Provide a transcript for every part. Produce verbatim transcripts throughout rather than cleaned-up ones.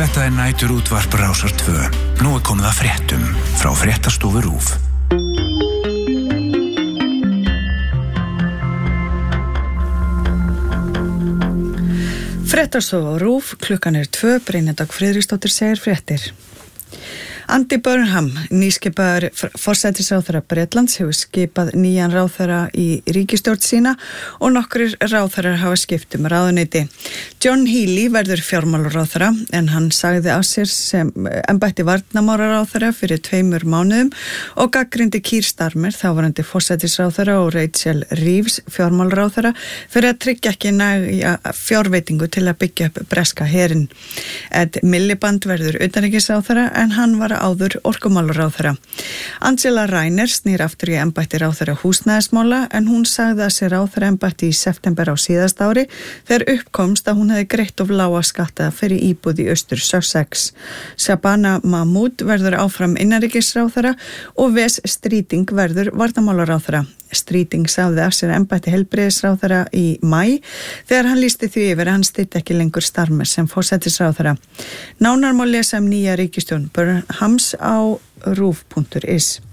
Þetta er nætur útvarp Rásar tvö. Nú er komið að fréttum frá Fréttastofu RÚV. Fréttastofa RÚV, klukkan er tvö, Brynjadag Friðriksdóttir segir fréttir. Andy Burnham, nýskipaður forsætisráðherra Bretlands, hefur skipað nýjan ráðherra í ríkisstjórn sína og nokkrir ráðherrar hafa skipt um ráðuneyti. John Healey verður fjármálaráðherra en hann sagði af sér sem embætti varnarmálaráðherra fyrir tveimur mánuðum og gagnrýndi Keir Starmer, þáverandi forsætisráðherra, og Rachel Reeves, fjármálaráðherra, fyrir að tryggja ekki nægja fjárveitingu til að byggja upp breska herinn. Ed Miliband verður utanríkisráðherra en hann var áður orkumálaráðherra. Angela Rayner snýr aftur í embætti ráðherra húsnæðismála en hún sagði að sér ráðherra embætti í september á síðasta ári þegar uppkomst að hún hefði greitt of lága skatta fyrir íbúð í austur Sussex. Shabana Mahmood verður áfram innanríkisráðherra og Wes Streeting verður varnarmálaráðherra. Streeting sagði af sér embætti heilbrigðisráðherra í maí þegar hann lýsti því yfir að hann styddi ekki lengur Starmer sem forsætisráðherra. Nánar má lesa um nýja ríkisstjórn Burnhams á rúv punktur is.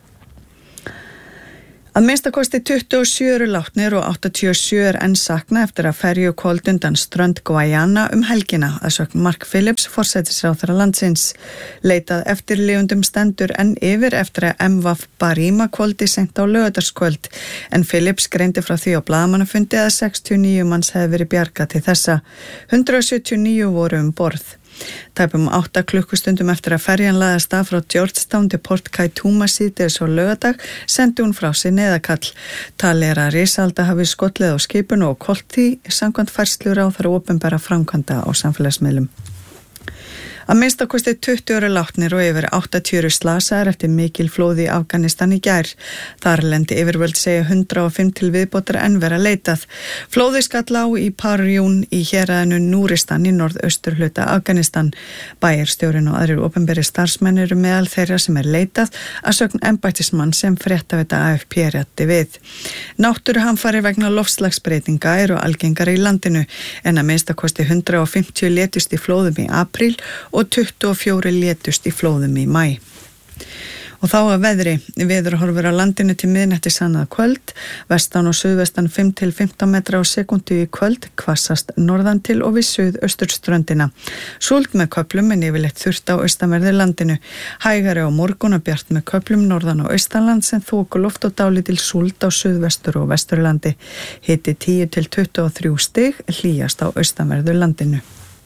Að minnsta kosti tuttugu og sjö eru látnir og áttatíu og sjö er enn saknað eftir að ferju hvolfdi undan strönd Guyana um helgina, að sögn Mark Phillips, forsætisráðherra landsins. Leitað eftirlifendum stendur enn yfir eftir að M V Barima hvolfdi seint á laugardagskvöld, en Phillips greindi frá því á blaðamannafundi að sextíu og níu manns hefði verið bjargað til þessa. hundrað sjötíu og níu voru um borð. Tæpum átta klukkustundum eftir að ferjan laðast af frá Georgetown til Port Kaituma síðdegis á laugardag sendi hún frá sig neyðarkall. Talið er að risalda hafi skollið á skipinu og hvolft því samkvæmt færslu ráðherra opinbera framkvæmda á samfélagsmiðlum. Að minnsta kosti tuttugu eru látnir og yfir áttatíu eru slasaðir eftir mikil flóð í Afganistan í gær. Þarlendi yfirvöld segja hundrað og fimm til viðbótar enn vera leitað. Flóðið skall á í Parjún í héraðinu Núristan í norðausturhluta Afganistan. Bæjarstjórinn og aðrir opinberi starfsmenn eru meðal þeirra sem er leitað að sögn embættismann sem fréttaveita A F P rétti við. Náttúruhamfarir vegna loftslagsbreytinga eru algengar í landinu en að minnsta kosti hundrað og fimmtíu létust í flóðum í apríl og tuttugu og fjórir létust í flóðum í maí. Og þá að veðri, veðurhorfur á landinu til miðnætti annað kvöld, vestan og suðvestan fimm til fimmtán metra á sekúndu í kvöld, hvassast norðan til og við suðausturströndina. Súld með köflum en yfirleitt þurrt á austanverðu landinu. Hægari á morgun og bjart með köflum norðan og austanland sem þokuloft og dálítil súld á suðvestur og vesturlandi. Hiti tíu til tuttugu og þrjú stig, hlýjast á austanverðu landinu.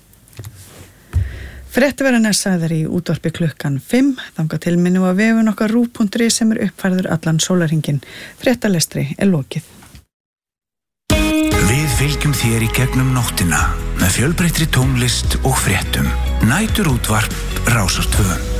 Fréttverðan er sagðar í útvarpi klukkan fimm, þangað til minnum að vefun okkar rúv punktur is sem er uppfærður allan sólarhringinn. Fréttalestri er lokið. Við fylgjum þér í gegnum nóttina með fjölbreyttri tónlist og fréttum. Nætur útvarp Rásar tvö.